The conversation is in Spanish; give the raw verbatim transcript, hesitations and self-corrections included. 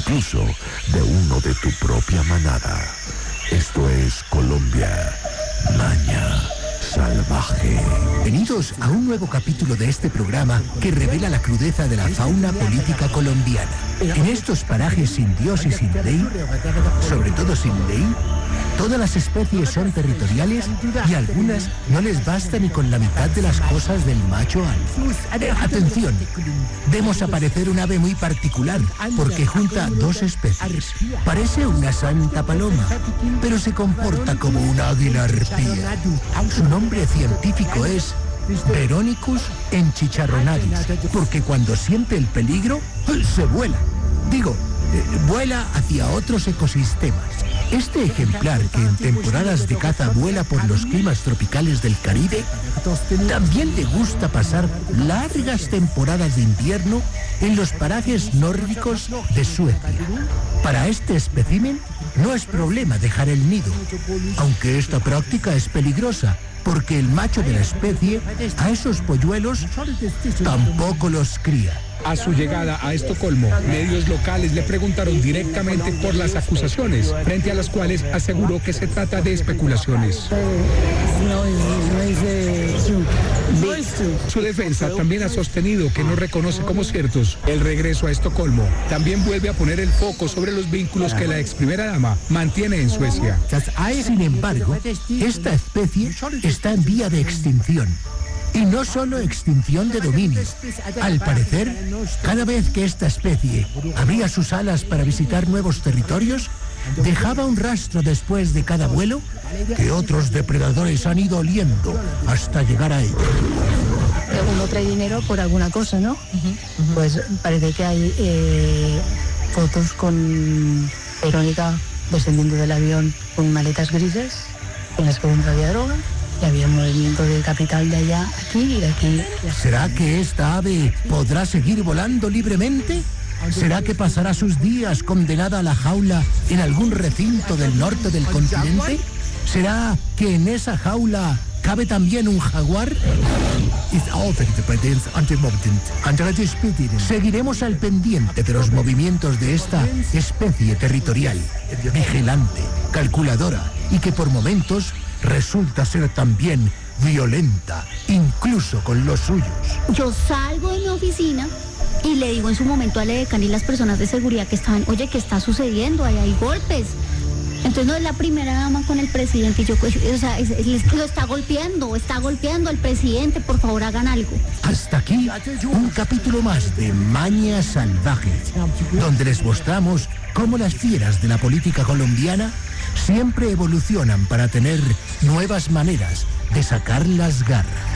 incluso de uno de tu propia manada. Esto es Colombia, Maña Salvaje. Bienvenidos a un nuevo capítulo de este programa que revela la crudeza de la fauna política colombiana. En estos parajes sin Dios y sin ley, sobre todo sin ley, todas las especies son territoriales y algunas no les basta ni con la mitad de las cosas del macho alfa. Atención, vemos aparecer un ave muy particular porque junta dos especies. Parece una santa paloma, pero se comporta como una águila arpía. Su nombre científico es Veronicus enchicharronadis, porque cuando siente el peligro, se vuela. Digo, eh, vuela hacia otros ecosistemas. Este ejemplar, que en temporadas de caza vuela por los climas tropicales del Caribe, también le gusta pasar largas temporadas de invierno en los parajes nórdicos de Suecia. Para este espécimen no es problema dejar el nido, aunque esta práctica es peligrosa, porque el macho de la especie a esos polluelos tampoco los cría. A su llegada a Estocolmo, medios locales le preguntaron directamente por las acusaciones, frente a las cuales aseguró que se trata de especulaciones. Su defensa también ha sostenido que no reconoce como ciertos el regreso a Estocolmo. También vuelve a poner el foco sobre los vínculos que la ex primera dama mantiene en Suecia. Sin embargo, esta especie está en vía de extinción. Y no solo extinción de dominio. Al parecer, cada vez que esta especie abría sus alas para visitar nuevos territorios, dejaba un rastro después de cada vuelo que otros depredadores han ido oliendo hasta llegar a él. Uno trae dinero por alguna cosa, ¿no? Uh-huh, uh-huh. Pues parece que hay eh, fotos con Verónica descendiendo del avión con maletas grises en las que dentro había droga. Y había un movimiento de capital de allá, aquí y de aquí. ¿Será que esta ave podrá seguir volando libremente? ¿Será que pasará sus días condenada a la jaula en algún recinto del norte del continente? ¿Será que en esa jaula cabe también un jaguar? Seguiremos al pendiente de los movimientos de esta especie territorial, vigilante, calculadora y que por momentos resulta ser también violenta, incluso con los suyos. Yo salgo de mi oficina y le digo en su momento a Edecán y las personas de seguridad que estaban, oye, ¿qué está sucediendo? Ahí hay golpes. Entonces no es la primera dama con el presidente y yo, o sea, es, es, lo está golpeando, está golpeando al presidente, por favor hagan algo. Hasta aquí un capítulo más de Maña Salvaje, donde les mostramos cómo las fieras de la política colombiana siempre evolucionan para tener nuevas maneras de sacar las garras.